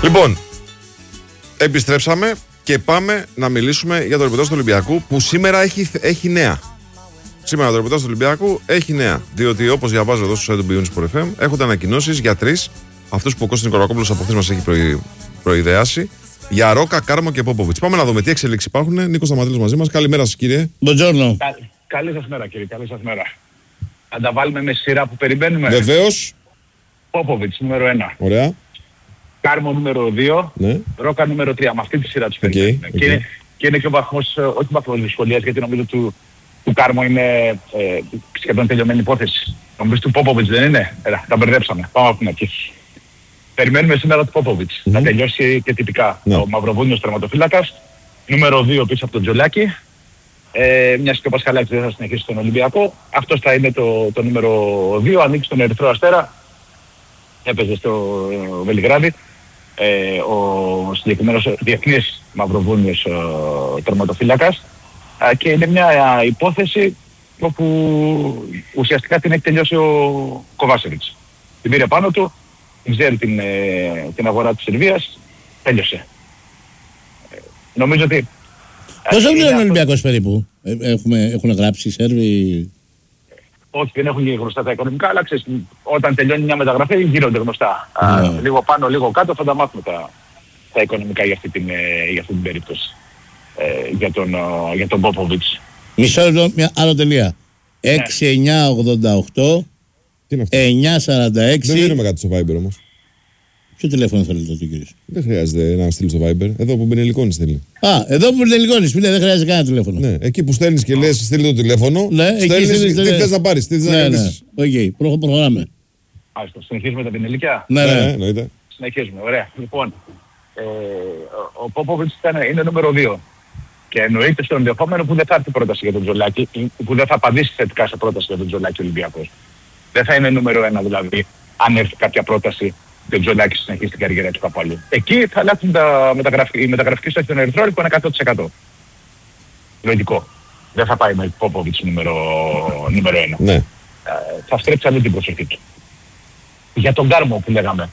Λοιπόν, επιστρέψαμε και πάμε να μιλήσουμε για το ρεπορτάζ του Ολυμπιακού που σήμερα έχει νέα. Σήμερα το ρεπορτάζ του Ολυμπιακού έχει νέα. Διότι όπως διαβάζω εδώ στο site του Sport FM, έχονται ανακοινώσεις για 3, αυτούς που ο Κώστας Νικολακόπουλος από χθες μας έχει προειδεάσει, για Ρόκα, Κάρμο και Πόποβιτς. Πάμε να δούμε τι εξελίξεις υπάρχουν. Νίκος Σταματήλος μαζί μας. Καλημέρα σας, κύριε. Buongiorno. Καλή σας μέρα, κύριε. Καλή σας μέρα. Θα τα βάλουμε με σειρά που περιμένουμε. Βεβαίως. Πόποβιτς νούμερο 1. Ωραία. Κάρμο νούμερο 2. Ναι. Ρόκα νούμερο 3. Με αυτή τη σειρά τους περιμένουμε. Και είναι και ο βαθμός, όχι βαθμός δυσκολίας, γιατί νομίζω του Κάρμο είναι σχεδόν τελειωμένη υπόθεση. Νομίζω του Πόποβιτς δεν είναι. Τα μπερδέψαμε. Πάμε από την αρχή. Περιμένουμε σήμερα του Πόποβιτς. Να τελειώσει και τυπικά. Ο Μαυροβούνιος τερματοφύλακας. Νούμερο 2 πίσω από τον Τζολάκη. Μιας και ο Πασχαλάκης δεν θα συνεχίσει στον Ολυμπιακό. Αυτός θα είναι το νούμερο 2. Ανοίξει τον Ερυθρό Αστέρα. Έπαιζε στο Βελιγράδι. Ο συγκεκριμένος διεθνής Μαυροβούνιος τερματοφύλακας. Και είναι μια υπόθεση όπου ουσιαστικά την έχει τελειώσει ο Κοβάσεβιτς. Την πήρε πάνω του, ξέρει την αγορά της Σερβίας, τέλειωσε. Νομίζω ότι... Πόσο είναι ο Ολυμπιακός περίπου, έχουν γράψει οι Σέρβοι? Όχι, δεν έχουν γίνει γνωστά τα οικονομικά, αλλά ξέρεις, όταν τελειώνει μια μεταγραφή γίνονται γνωστά. Λίγο πάνω, λίγο κάτω θα τα μάθουμε τα οικονομικά για αυτή την περίπτωση. Για τον Πόποβιτς. Μισό λεπτό, μια άλλο τελεία. 6988 946. Δεν δίνουμε κάτι στο Viber όμως. Ποιο τηλέφωνο θέλετε το κύριο? Δεν χρειάζεται να στείλει στο Viber. Εδώ που Μπενελικόνης στέλνει. Εδώ που Μπενελικόνης φίλε, δεν χρειάζεται κανένα τηλέφωνο. Ναι, εκεί που στέλνεις και λες στείλει το τηλέφωνο. Ναι, στέλνεις, δεν θες να πάρεις, θες να κρατήσεις. Οκ, προχωράμε. Συνεχίζουμε τα Μπενελικιά. Ναι, εννοείται. Συνεχίζουμε, ωραία. Λοιπόν, ο Πόποβιτς είναι νούμερο 2. Και εννοείται στο ενδεχόμενο που δεν θα έρθει πρόταση για τον Τζολάκη, που δεν θα απαντήσει θετικά σε πρόταση για τον Τζολάκη ο Ολυμπιακός. Δεν θα είναι νούμερο 1 δηλαδή, αν έρθει κάποια πρόταση και ο Τζολάκης συνεχίσει την καριέρα του κάπου αλλού. Εκεί θα αλλάξουν η μεταγραφική στόχη των Ερυθρόλων που είναι 100%. Λογικό. Δεν θα πάει με Πόποβιτς νούμερο 1. Ναι. Θα στρέψει αλλού την προσοχή του. Για τον Κάρμο που λέγαμε.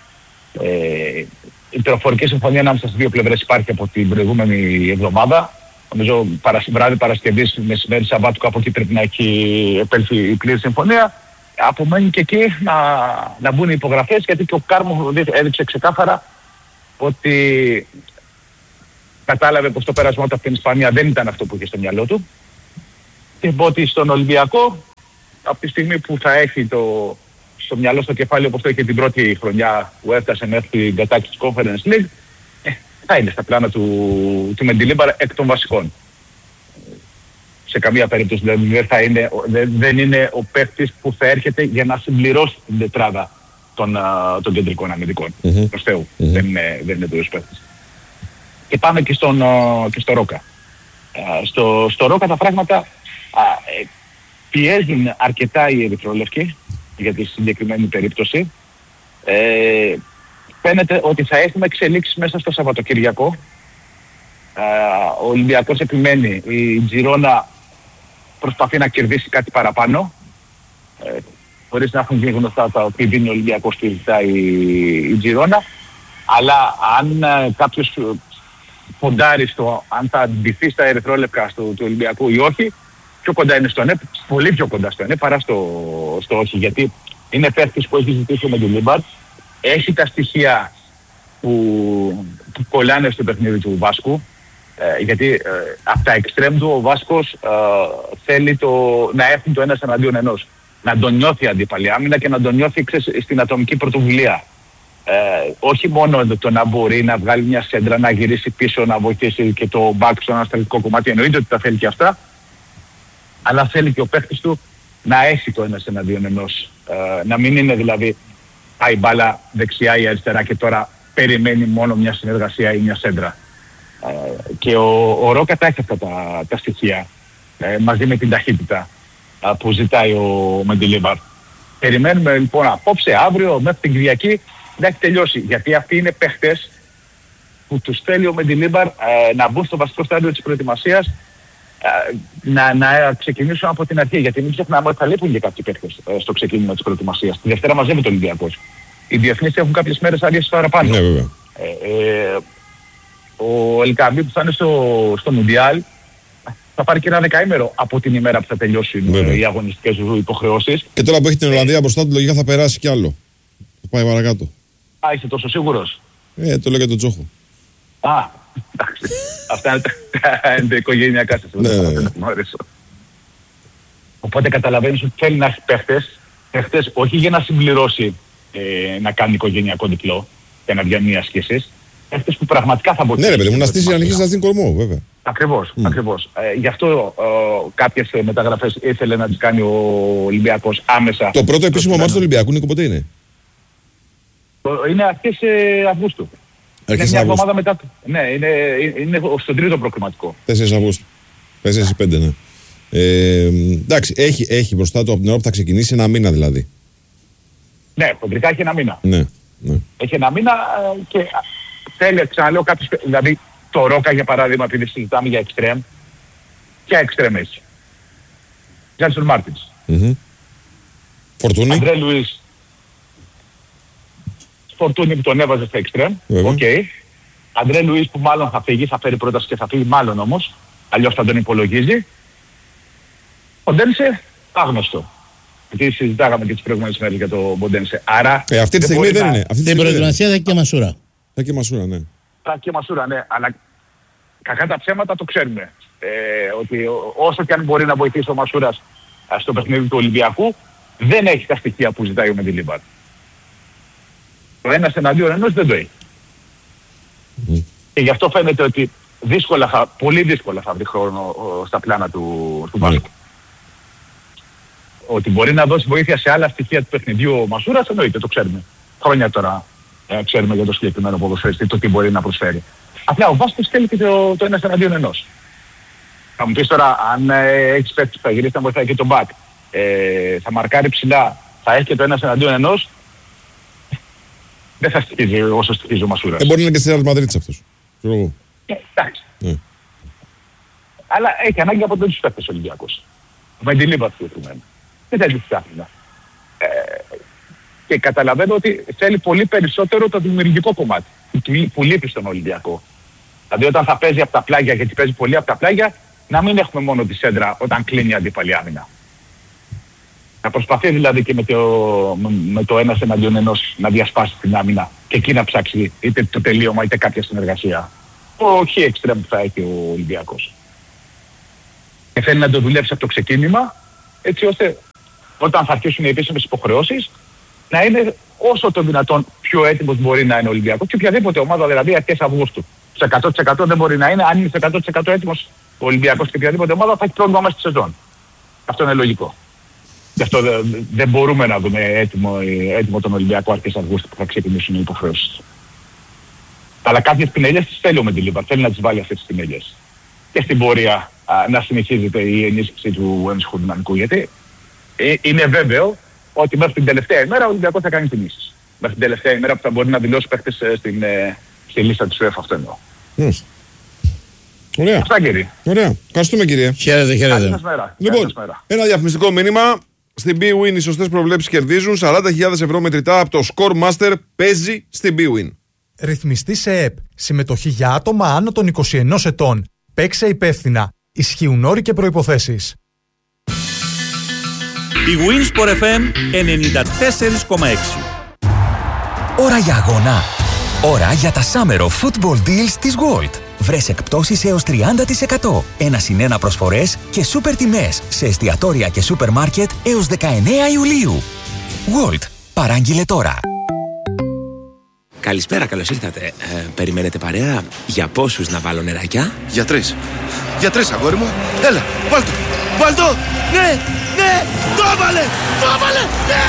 Η πληροφορική συμφωνία ανάμεσα στις δύο πλευρές υπάρχει από την προηγούμενη εβδομάδα. Νομίζω βράδυ Παρασκευής, μεσημέρι Σαββάτου, από εκεί πρέπει να έχει επέλθει η πλήρη συμφωνία. Απομένει και εκεί να μπουν οι υπογραφές, γιατί και ο Κάρμο έδειξε ξεκάθαρα ότι κατάλαβε πως το πέρασμα του από την Ισπανία δεν ήταν αυτό που είχε στο μυαλό του. Και ότι στον Ολυμπιακό, από τη στιγμή που θα έχει στο μυαλό, στο κεφάλι, όπως το είχε την πρώτη χρονιά που έφτασε μέχρι την κατάκτηση της Conference League, θα είναι στα πλάνα του Μεντιλίμπαρ εκ των βασικών. Σε καμία περίπτωση δεν είναι ο παίκτης που θα έρχεται για να συμπληρώσει την τετράδα των κεντρικών αμυντικών. Προς Θεού. Δεν είναι τέτοιος παίκτης. Και πάμε και στο Ρόκα. Στο Ρόκα τα πράγματα πιέζουν αρκετά οι ερυθρόλευκοι για τη συγκεκριμένη περίπτωση. Φαίνεται ότι θα έχουμε εξελίξεις μέσα στο Σαββατοκυριακό. Ο Ολυμπιακός επιμένει. Η Τζιρόνα προσπαθεί να κερδίσει κάτι παραπάνω. Χωρίς να έχουν γίνει γνωστά τα οποία δίνει ο Ολυμπιακός και ζητάει η Τζιρόνα. Αλλά αν κάποιος ποντάρει στο αν θα αντιθεί στα ερυθρόλευκα του Ολυμπιακού ή όχι, πιο κοντά είναι στο ναι, πολύ πιο κοντά στο ναι παρά στο όχι. Γιατί είναι παίκτης που έχει ζητήσει με την Λίμπαρτ. Έχει τα στοιχεία που κολλάνε στο παιχνίδι του Βάσκου, γιατί από τα εξτρέμ του ο Βάσκος θέλει να έχουν το ένας εναντίον ενός. Να τον νιώθει αντίπαλη άμυνα και να τον νιώθει στην ατομική πρωτοβουλία. Όχι μόνο το να μπορεί να βγάλει μια σέντρα, να γυρίσει πίσω, να βοηθήσει και το back στο ανασταλτικό κομμάτι. Εννοείται ότι τα θέλει και αυτά, αλλά θέλει και ο παίκτης του να έχει το ένας εναντίον ενός. Να μην είναι δηλαδή πάει μπάλα δεξιά ή αριστερά και τώρα περιμένει μόνο μια συνεργασία ή μια σέντρα. Και ο Ρόκα τα έχει αυτά τα στοιχεία μαζί με την ταχύτητα που ζητάει ο Μεντιλίμπαρ. Περιμένουμε λοιπόν απόψε, αύριο, μέχρι την Κυριακή να έχει τελειώσει. Γιατί αυτοί είναι παίχτες που τους θέλει ο Μεντιλίμπαρ να μπουν στο βασικό στάδιο της προετοιμασίας, να ξεκινήσουν από την αρχή. Γιατί μην ξεχνάμε ότι θα λείπουν και κάποιοι παίχτες στο ξεκίνημα της προετοιμασίας. Τη Δευτέρα μαζεύει το Ολυμπιακός. Οι διεθνείς έχουν κάποιες μέρες άδειες παραπάνω. Ναι, βέβαια. Ο Ελκαμπή που θα είναι στο Μουντιάλ θα πάρει και ένα δεκαήμερο από την ημέρα που θα τελειώσουν οι αγωνιστικές υποχρεώσεις. Και τώρα που έχει την Ολλανδία μπροστά του, λογικά θα περάσει κι άλλο. Θα πάει παρακάτω. Α, είσαι τόσο σίγουρος? Το λέω για τον Τσόχο. Α, εντάξει. Αυτά είναι τα οικογενειακά σας. Οπότε καταλαβαίνεις ότι θέλει να έχει παίχτες όχι για να συμπληρώσει, να κάνει οικογενειακό διπλό και να βγει μια σχέση. Παίχτες που πραγματικά θα μπορεί. Ναι, ρε παιδί μου, να στήσει, να αρχίσει να στείλει κορμό, βέβαια. Ακριβώς. Γι' αυτό κάποιες μεταγραφές ήθελε να τις κάνει ο Ολυμπιακός άμεσα. Το πρώτο επίσημο μάτι του Ολυμπιακού, Νίκο, πότε είναι? Είναι αρχές Αυγούστου. Είναι μια εβδομάδα μετά. Ναι, είναι στον τρίτο προκριματικό. 4 Αυγούστου. 4-5, ναι. Εντάξει, έχει μπροστά του από την ώρα που θα ξεκινήσει ένα μήνα δηλαδή. Ναι, χοντρικά έχει ένα μήνα. Ναι. Έχει ένα μήνα και θέλει, ξαναλέω, κάποιος, δηλαδή το Ρόκα για παράδειγμα, επειδή συζητάμε για εξτρέμ, ποια εξτρέμ έχει? Τζάνσον Μάρτινς. Φορτούνι. Αντρέ Λουίς. Φορτούνι που τον έβαζε στα εξτρέμ. Οκ. Αντρέ Λουίς που μάλλον θα φύγει, θα φέρει πρόταση και θα φύγει μάλλον όμως. Αλλιώς θα τον υπολογίζει. Ο Μποντένσε άγνωστο. Γιατί συζητάγαμε και τις προηγούμενες μέρες για το Μποντένσε. Άρα. Αυτή τη στιγμή δεν είναι. Στην προετοιμασία θα έχει και Μασούρα. Θα έχει και Μασούρα, ναι. Θα έχει και Μασούρα, ναι. Αλλά κακά τα ψέματα το ξέρουμε. Ότι όσο και αν μπορεί να βοηθήσει ο Μασούρας στο παιχνίδι του Ολυμπιακού, δεν έχει τα στοιχεία που ζητάει ο Μεντιλίμπαρ. Το ένας εναντίον ενός δεν το έχει. Και γι' αυτό φαίνεται ότι πολύ δύσκολα θα βρει χρόνο στα πλάνα του μπάσκετ. Ότι μπορεί να δώσει βοήθεια σε άλλα στοιχεία του παιχνιδιού ο Μασούρας, εννοείται, το ξέρουμε. Χρόνια τώρα ξέρουμε για το συγκεκριμένο ποδοσφαιριστή, το τι μπορεί να προσφέρει. Απλά ο μπάσκετ θέλει και το ένας εναντίον ενός. Θα μου πεις τώρα, αν έχεις παίκτης που θα γυρίσει να βοηθάει και τον μπακ, θα μαρκάρει ψηλά, θα έχει και το ένας εναντίον ενός, δεν θα στοιχίζει όσο στοιχίζει ο Μασούρας. Μπορεί να είναι και στη Ρεάλ Μαδρίτης αυτός. Εντάξει. Αλλά έχει ανάγκη από τέτοιους παίκτες ο Ολυμπιακός. Με την Λίμπα συγκεκριμένα. Δεν θέλει ψάχνει. Και καταλαβαίνω ότι θέλει πολύ περισσότερο το δημιουργικό κομμάτι που λείπει στον Ολυμπιακό. Δηλαδή όταν θα παίζει από τα πλάγια, γιατί παίζει πολύ από τα πλάγια, να μην έχουμε μόνο τη σέντρα όταν κλείνει η αντίπαλη άμυνα. Να προσπαθεί δηλαδή και με το ένας εναντίον ενός να διασπάσει την άμυνα και εκεί να ψάξει είτε το τελείωμα είτε κάποια συνεργασία. Όχι εξτρέμ που θα έχει ο Ολυμπιακός. Και θέλει να το δουλέψει από το ξεκίνημα, έτσι ώστε όταν θα αρχίσουν οι επίσημες υποχρεώσεις να είναι όσο το δυνατόν πιο έτοιμος μπορεί να είναι ο Ολυμπιακός και οποιαδήποτε ομάδα δηλαδή αρχές Αυγούστου. Σε 100% δεν μπορεί να είναι, αν είναι σε 100% έτοιμος ο Ολυμπιακός και οποιαδήποτε ομάδα θα έχει πρόβλημα μέσα στη σεζόν. Αυτό είναι λογικό. Γι' αυτό δεν μπορούμε να δούμε έτοιμο τον Ολυμπιακό αρχές Αυγούστου που θα ξεκινήσουν οι υποχρεώσεις. Αλλά κάποιες πινελιές τις θέλει ο Μεντιλίμπαρ, θέλει να τις βάλει αυτές τις πινελιές. Και στην πορεία να συνεχίζεται η ενίσχυση του έμψυχου δυναμικού. Γιατί είναι βέβαιο ότι μέχρι την τελευταία ημέρα ο Ολυμπιακός θα κάνει κινήσεις. Μέχρι την τελευταία ημέρα που θα μπορεί να δηλώσει παίχτες στη λίστα της UEFA, αυτό εννοώ. Ωραία. Αυτά, κύριε. Ωραία. Ευχαριστούμε, κύριε. Χαίρετε. Λοιπόν, ένα διαφημιστικό μήνυμα. Στην BWIN οι σωστές προβλέψεις κερδίζουν. 40.000 ευρώ μετρητά από το Score Master παίζει στην BWIN. Ρυθμιστή σε ΕΠ. Συμμετοχή για άτομα άνω των 21 ετών. Παίξε υπεύθυνα. Ισχύουν όροι και προϋποθέσεις. Η Winsport FM 94,6. Ώρα για αγώνα. Ώρα για τα Summer of Football Deals της Gold. Βρες εκπτώσεις έως 30%. 1+1 προσφορές και σούπερ τιμές σε εστιατόρια και σούπερ μάρκετ έως 19 Ιουλίου. Gold. Παράγγειλε τώρα. Καλησπέρα, καλώς ήρθατε. Περιμένετε παρέα? Για πόσους να βάλω νεράκια? Για 3. Για 3, αγόρι μου. Έλα, βάλτο. Βάλτο. Ναι, ναι. Το έβαλε. Ναι.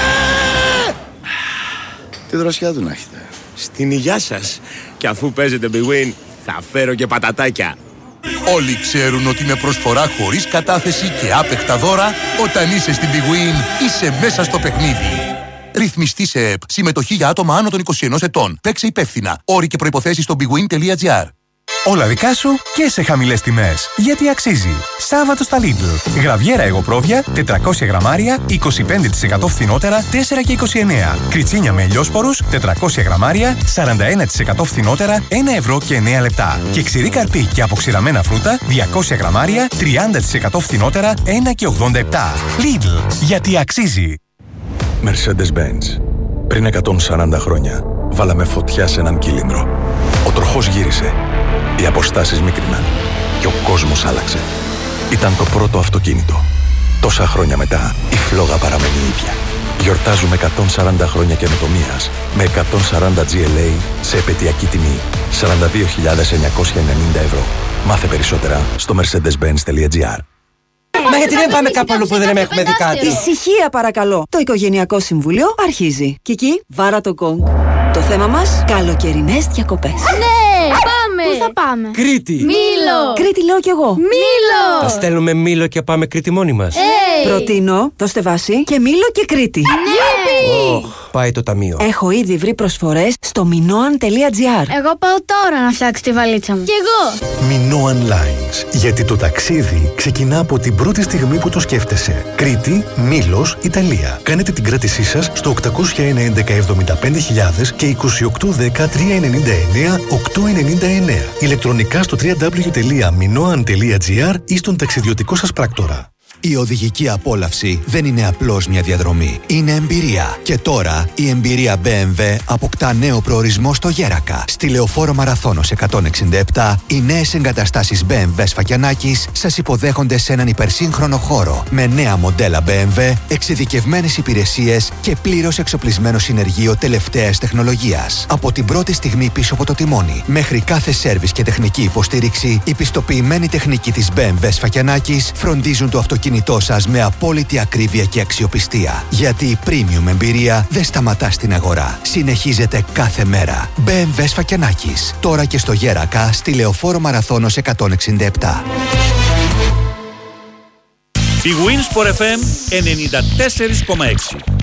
Τι δροσιά του να έχετε. Στην υγειά σας. Και αφού παίζετε BWIN, θα φέρω και πατατάκια. Όλοι ξέρουν ότι με προσφορά χωρίς κατάθεση και άπεχτα δώρα, όταν είσαι στην BWIN, είσαι μέσα στο παιχνίδι. Ρυθμιστή σε ΕΠ. Συμμετοχή για άτομα άνω των 21 ετών. Παίξε υπεύθυνα. Όροι και προϋποθέσεις στο bwin.gr. Όλα δικά σου και σε χαμηλές τιμές. Γιατί αξίζει. Σάββατο στα Lidl. Γραβιέρα εγωπρόβια 400 γραμμάρια 25% φθηνότερα 4 και 29. Κριτσίνια με ελιόσπορους 400 γραμμάρια 41% φθηνότερα 1 ευρώ και 9 λεπτά. Και ξηρή καρπί και αποξηραμένα φρούτα 200 γραμμάρια 30% φθηνότερα 1 και 87. Lidl. Γιατί αξίζει. Mercedes-Benz. Πριν 140 χρόνια βάλαμε φωτιά σε έναν κύλινδρο. Ο τροχός γύρισε. Οι αποστάσεις μίκριναν και ο κόσμος άλλαξε. Ήταν το πρώτο αυτοκίνητο. Τόσα χρόνια μετά, η φλόγα παραμένει ίδια. Γιορτάζουμε 140 χρόνια καινοτομίας με 140 GLA σε επαιτειακή τιμή 42.990 ευρώ. Μάθε περισσότερα στο mercedes-benz.gr. Μα γιατί δεν πάμε κάπου αλλού που δεν έχουμε δει κάτι? Ησυχία παρακαλώ. Το Οικογενειακό Συμβούλιο αρχίζει. Κική, βάρα το γκονγκ. Το θέμα μας, καλοκαιρινές διακοπές. Ναι, πάμε! Πού θα πάμε? Κρήτη! Μήλο! Κρήτη λέω κι εγώ. Μήλο! Θα στέλνουμε Μήλο και πάμε Κρήτη μόνοι μας. Προτείνω, δώστε βάση και Μήλο και Κρήτη. Ναι! Πάει το ταμείο. Έχω ήδη βρει προσφορές στο minoan.gr. Εγώ πάω τώρα να φτιάξω τη βαλίτσα μου. Κι εγώ! Minoan Lines. Γιατί το ταξίδι ξεκινά από την πρώτη στιγμή που το σκέφτεσαι. Κρήτη, Μήλος, Ιταλία. Κάνετε την κράτησή σας στο 801 11 και 2810 399 899. Ηλεκτρονικά στο www.minoan.gr ή στον ταξιδιωτικό σας πράκτορα. Η οδηγική απόλαυση δεν είναι απλώς μια διαδρομή. Είναι εμπειρία. Και τώρα η εμπειρία BMW αποκτά νέο προορισμό στο Γέρακα. Στη Λεωφόρο Μαραθώνος 167, οι νέες εγκαταστάσεις BMW Σφακιανάκης σας υποδέχονται σε έναν υπερσύγχρονο χώρο. Με νέα μοντέλα BMW, εξειδικευμένες υπηρεσίες και πλήρως εξοπλισμένο συνεργείο τελευταίας τεχνολογίας. Από την πρώτη στιγμή πίσω από το τιμόνι, μέχρι κάθε σέρβις και τεχνική υποστήριξη, η πιστοποιημένη τεχνική της BMW Σφακιανάκης φροντίζουν το αυτοκίνητό σας με απόλυτη ακρίβεια και αξιοπιστία. Γιατί η premium εμπειρία δεν σταματά στην αγορά. Συνεχίζεται κάθε μέρα. BMW Σφακιανάκης. Τώρα και στο Γέρακα, στη Λεωφόρο Μαραθώνος 167. Η Winsport FM 94,6.